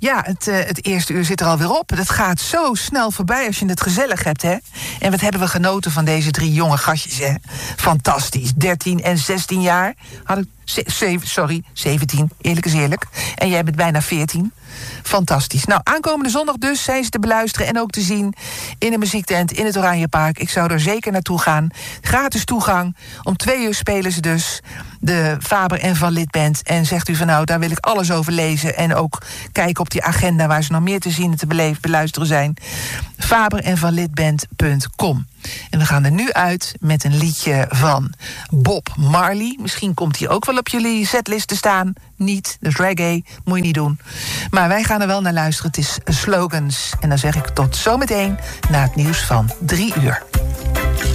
Ja, het eerste uur zit er alweer op. Dat gaat zo snel voorbij als je het gezellig hebt, hè? En wat hebben we genoten van deze 3 jonge gastjes, hè? Fantastisch. 13 en 16 jaar. 17, eerlijk is eerlijk. En jij bent bijna 14. Fantastisch. Nou, aankomende zondag dus zijn ze te beluisteren en ook te zien in de muziektent in het Oranjepark. Ik zou er zeker naartoe gaan. Gratis toegang. Om 2 uur spelen ze dus de Faber en Van Lith Band. En zegt u van nou, daar wil ik alles over lezen. En ook kijken op die agenda waar ze nog meer te zien en te beluisteren zijn. faberenvanlithband.com. En we gaan er nu uit met een liedje van Bob Marley. Misschien komt hij ook wel op jullie setlist te staan. Niet, dus reggae, moet je niet doen. Maar wij gaan er wel naar luisteren. Het is Slogans. En dan zeg ik tot zometeen na het nieuws van 3 uur.